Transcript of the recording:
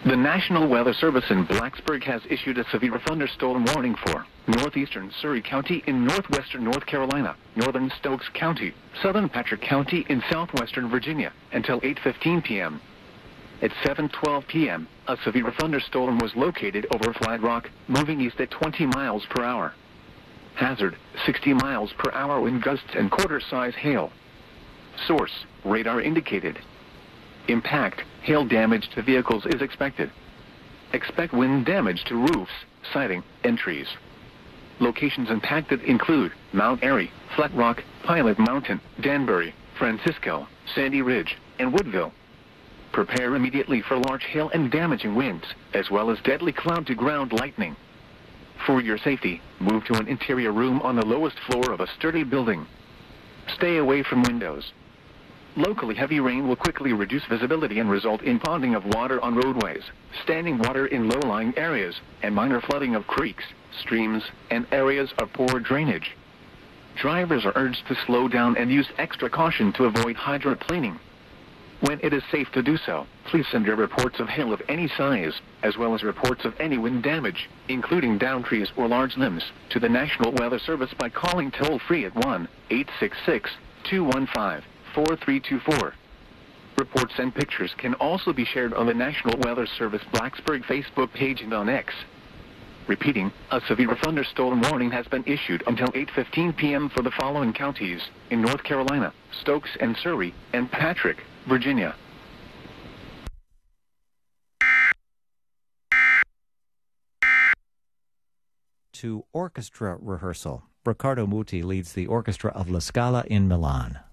The National Weather Service in Blacksburg has issued a severe thunderstorm warning for northeastern Surry County in northwestern North Carolina, northern Stokes County, southern Patrick County in southwestern Virginia until 8:15 p.m. At 7:12 p.m., a severe thunderstorm was located over Flat Rock, moving east at 20 miles per hour. Hazard, 60 miles per hour wind gusts and quarter-size hail. Source, radar indicated. Impact, hail damage to vehicles is expected. Expect wind damage to roofs, siding, and trees. Locations impacted include Mount Airy, Flat Rock, Pilot Mountain, Danbury, Francisco, Sandy Ridge, and Woodville. Prepare immediately for large hail and damaging winds, as well as deadly cloud-to-ground lightning. For your safety, move to an interior room on the lowest floor of a sturdy building. Stay away from windows. Locally heavy rain will quickly reduce visibility and result in ponding of water on roadways, standing water in low-lying areas, and minor flooding of creeks, streams, and areas of poor drainage. Drivers are urged to slow down and use extra caution to avoid hydroplaning. When it is safe to do so, please send your reports of hail of any size, as well as reports of any wind damage, including downed trees or large limbs, to the National Weather Service by calling toll-free at 1-866-215-4324. Reports and pictures can also be shared on the National Weather Service Blacksburg Facebook page and on X. Repeating, a severe thunderstorm warning has been issued until 8:15 p.m. for the following counties in North Carolina, Stokes and Surry, and Patrick, Virginia. To orchestra rehearsal. Riccardo Muti leads the orchestra of La Scala in Milan.